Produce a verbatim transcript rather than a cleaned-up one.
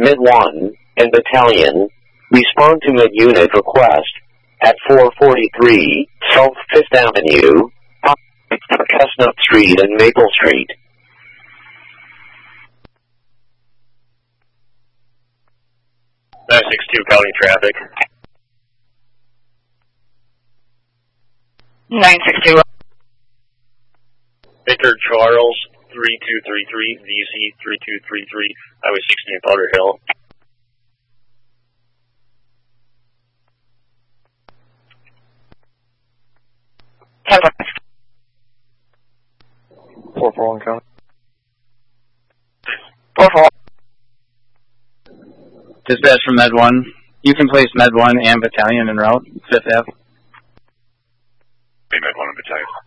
Mid one and Battalion, respond to mid-unit request at four forty-three South fifth Avenue, Chestnut Street and Maple Street. nine six two County Traffic. nine six two. Victor Charles, three two three three, V C three two three three, Highway sixteen, Powder Hill. four four one County. four four. Dispatch from Med one. You can place Med one and Battalion en route, fifth Ave. Med one and Battalion.